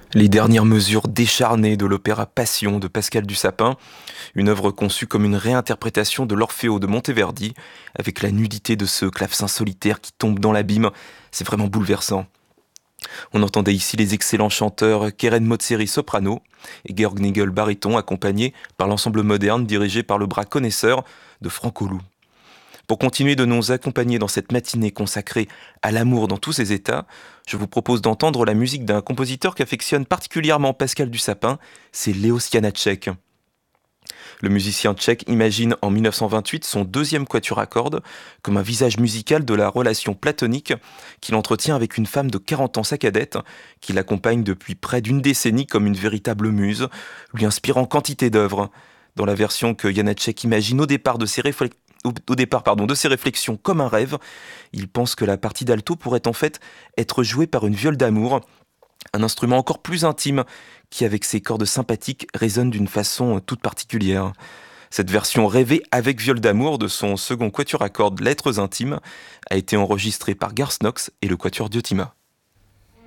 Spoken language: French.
Les dernières mesures décharnées de l'opéra Passion de Pascal Dussapin, une œuvre conçue comme une réinterprétation de l'Orfeo de Monteverdi, avec la nudité de ce clavecin solitaire qui tombe dans l'abîme, c'est vraiment bouleversant. On entendait ici les excellents chanteurs Keren Motzeri soprano et Georg Nigel baryton, accompagnés par l'ensemble moderne dirigé par le bras connaisseur de Franck Olou. Pour continuer de nous accompagner dans cette matinée consacrée à l'amour dans tous ses états, je vous propose d'entendre la musique d'un compositeur qu'affectionne particulièrement Pascal Dussapin, c'est Leos Janáček. Le musicien tchèque imagine en 1928 son deuxième quatuor à cordes comme un visage musical de la relation platonique qu'il entretient avec une femme de 40 ans, sa cadette, qui l'accompagne depuis près d'une décennie comme une véritable muse, lui inspirant quantité d'œuvres. Dans la version que Janáček imagine au départ de ses de ses réflexions comme un rêve, il pense que la partie d'alto pourrait en fait être jouée par une viole d'amour, un instrument encore plus intime qui, avec ses cordes sympathiques, résonne d'une façon toute particulière. Cette version rêvée avec viole d'amour de son second quatuor à cordes Lettres intimes a été enregistrée par Garth Knox et le quatuor Diotima.